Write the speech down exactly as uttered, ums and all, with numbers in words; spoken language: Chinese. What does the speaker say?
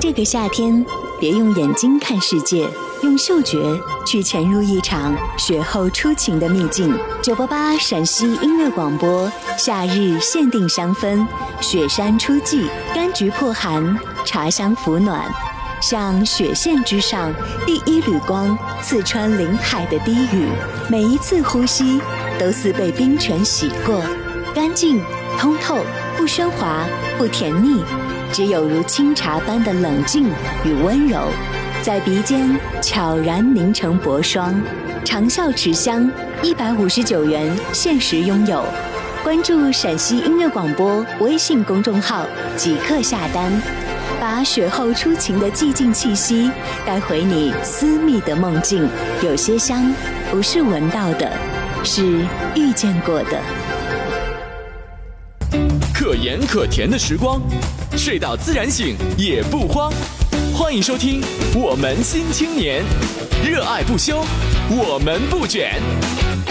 这个夏天，别用眼睛看世界，用嗅觉去潜入一场雪后初晴的秘境。九八八陕西音乐广播，夏日限定香氛，雪山初霁，柑橘破寒，茶香抚暖。像雪线之上第一缕光，刺穿林海的低语，每一次呼吸都似被冰泉洗过，干净通透，不喧哗，不甜腻，只有如清茶般的冷静与温柔，在鼻尖悄然凝成薄霜。长效持香，一百五十九元限时拥有。关注陕西音乐广播微信公众号，即刻下单。把雪后初晴的寂静气息带回你私密的梦境。有些香不是闻到的，是遇见过的。 可盐可甜的时光，睡到自然醒也不慌。欢迎收听我们新青年，热爱不休，我们不卷。